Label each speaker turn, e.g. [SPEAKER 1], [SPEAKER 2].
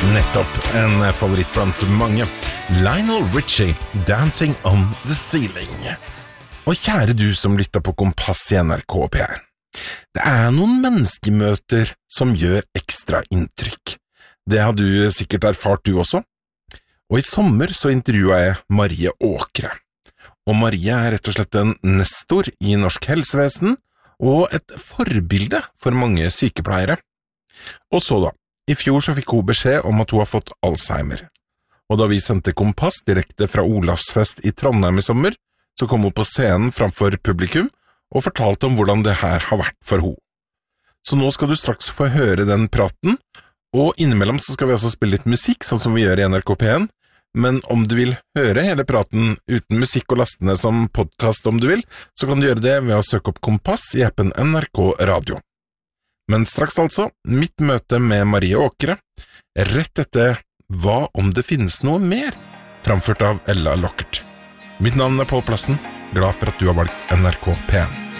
[SPEAKER 1] Nettopp, en favoritt blant mange. Lionel Richie, Dancing on the Ceiling. Og kjære du som lytter på Kompass I NRK P1. Det noen menneskemøter som gjør ekstra inntrykk. Det har du sikkert erfart du også. Og I sommer så intervjuet jeg Marie Åkre. Og Marie rett og slett en nestor I norsk helsevesen, og et forbilde for mange sykepleiere. Og så da, I fjor så fikk hun beskjed om at hun har fått Alzheimer. Og da vi sendte Kompass direkte fra Olavsfest I Trondheim I sommer, så kom hun på scenen framfor publikum og fortalte om hvordan det her har vært for henne. Så nå skal du straks få høre den praten, og innimellom så skal vi også spille litt musikk, sånn som vi gjør I NRK P1, men om du vil høre hele praten uten musikk og lastene som podcast om du vil, så kan du gjøre det ved å søke opp Kompass I appen NRK Radio. Men straks altså, mitt møte med Marie Åkre, rett etter Hva om det finnes noe mer? Framført av Ella Lockert. Mitt navn Paul Plassen, glad for at du har valgt NRK P1.